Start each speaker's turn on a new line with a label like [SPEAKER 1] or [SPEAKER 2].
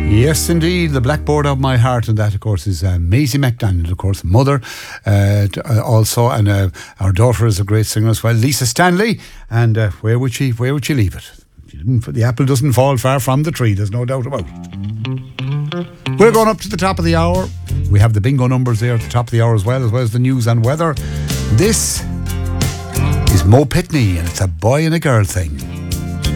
[SPEAKER 1] Yes, indeed, the blackboard of my heart, and that, of course, is Maisie McDonald, of course, mother, also, and our daughter is a great singer as well, Lisa Stanley. And where would she leave it? The apple doesn't fall far from the tree, there's no doubt about it. We're going up to the top of the hour. We have the bingo numbers there at the top of the hour as well as the news and weather. This is Mo Pitney, and it's a boy and a girl thing.